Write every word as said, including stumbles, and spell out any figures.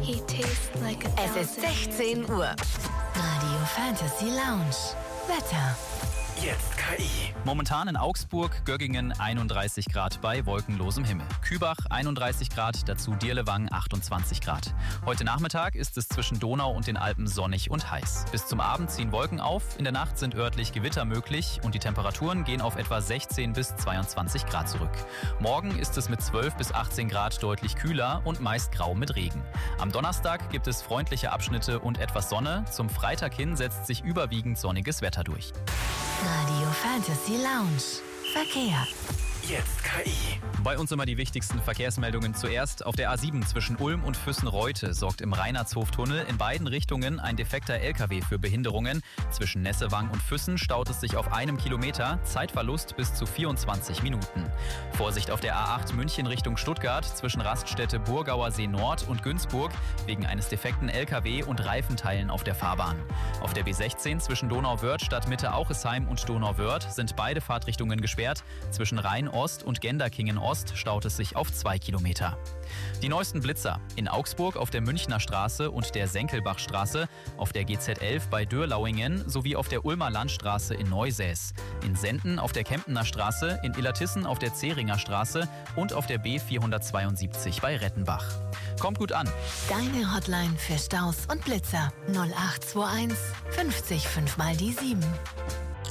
Es ist sechzehn Uhr. Radio Fantasy Lounge. Wetter. Jetzt K I. Momentan in Augsburg, Göggingen einunddreißig Grad bei wolkenlosem Himmel. Kübach einunddreißig Grad, dazu Dirlewang achtundzwanzig Grad. Heute Nachmittag ist es zwischen Donau und den Alpen sonnig und heiß. Bis zum Abend ziehen Wolken auf, in der Nacht sind örtlich Gewitter möglich und die Temperaturen gehen auf etwa sechzehn bis zweiundzwanzig Grad zurück. Morgen ist es mit zwölf bis achtzehn Grad deutlich kühler und meist grau mit Regen. Am Donnerstag gibt es freundliche Abschnitte und etwas Sonne. Zum Freitag hin setzt sich überwiegend sonniges Wetter durch. Radio Fantasy Lounge. Verkehr. Jetzt K I. Bei uns immer die wichtigsten Verkehrsmeldungen zuerst. Auf der A sieben zwischen Ulm und Füssen-Reutte sorgt im Reinhardshoftunnel in beiden Richtungen ein defekter L K W für Behinderungen. Zwischen Nessewang und Füssen staut es sich auf einem Kilometer, Zeitverlust bis zu vierundzwanzig Minuten. Vorsicht auf der A acht München Richtung Stuttgart zwischen Raststätte Burgauer See Nord und Günzburg wegen eines defekten L K W und Reifenteilen auf der Fahrbahn. Auf der B sechzehn zwischen Donauwörth Stadtmitte Auchesheim und Donauwörth sind beide Fahrtrichtungen gesperrt. Zwischen Rhein-Ost und Genderkingen-Ost staut es sich auf zwei Kilometer. Die neuesten Blitzer. In Augsburg auf der Münchner Straße und der Senkelbachstraße, auf der G Z elf bei Dürlauingen sowie auf der Ulmer Landstraße in Neusäß. In Senden auf der Kempener Straße, in Illertissen auf der Zähringer Straße und auf der B vierhundertzweiundsiebzig bei Rettenbach. Kommt gut an. Deine Hotline für Staus und Blitzer null acht zwei eins fünfzig fünf mal die sieben.